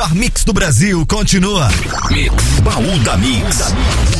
melhor mix do Brasil continua. Mix, Baú da Mix.